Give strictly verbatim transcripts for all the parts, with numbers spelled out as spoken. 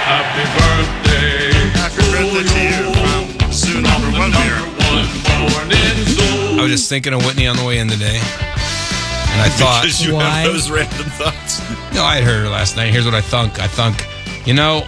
Happy birthday. Happy birthday to you from Sue number one here. I was just thinking of Whitney on the way in today. And I thought... Because you Why? have those random thoughts. No, I had heard her last night. Here's what I thunk. I thunk, you know,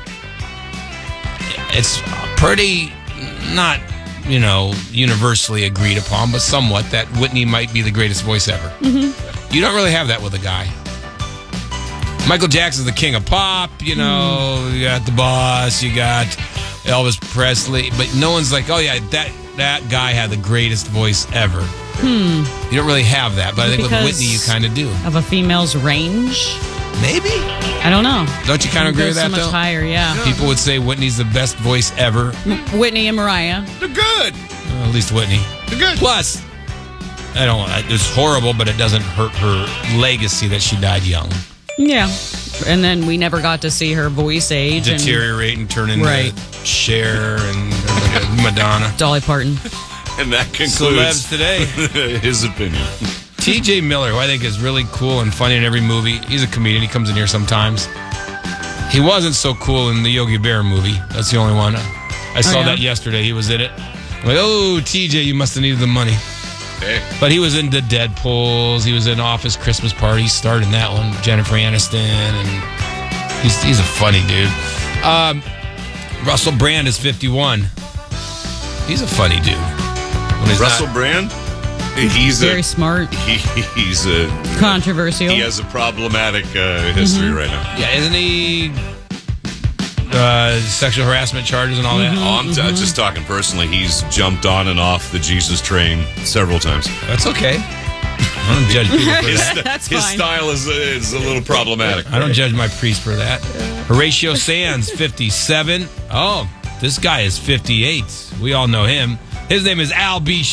it's pretty not, you know, universally agreed upon, but somewhat that Whitney might be the greatest voice ever. Mm-hmm. You don't really have that with a guy. Michael Jackson's the king of pop, you know, mm. you got the boss, you got Elvis Presley, but no one's like, oh yeah, that, that guy had the greatest voice ever. Hmm. You don't really have that, but I think Because with Whitney you kind of do. Of a female's range? Maybe. I don't know. Don't you kind of agree with that, so much though? higher, yeah. People would say Whitney's the best voice ever. Whitney and Mariah. They're good. Well, at least Whitney. They're good. Plus, I don't. It's horrible, but it doesn't hurt her legacy that she died young. Yeah. And then we never got to see her voice age. Deteriorate and, and turn into right. Cher and Madonna. Dolly Parton. And that concludes Celebs today. his opinion. T J Miller, who I think is really cool and funny in every movie. He's a comedian. He comes in here sometimes. He wasn't so cool in the Yogi Bear movie. That's the only one. I saw oh, yeah? that yesterday. He was in it. I'm like, oh, T J, you must have needed the money. Hey. But he was in the Deadpools. He was in Office Christmas Party. He starred in that one. Jennifer Aniston. And he's, he's a funny dude. Um, Russell Brand is fifty-one. He's a funny dude. When he's Russell not, Brand? He's Very a, smart. He, he's a... Controversial. He has a problematic uh, history mm-hmm. right now. Yeah, isn't he... Uh, sexual harassment charges and all Mm-hmm. that? Oh, I'm t- mm-hmm. just talking personally. He's jumped on and off the Jesus train several times. That's okay. I don't judge people for His, that. That's his fine. style is, is a little problematic. I don't judge my priest for that. Horatio Sands, fifty-seven. Oh, this guy is fifty-eight. We all know him. His name is Al B.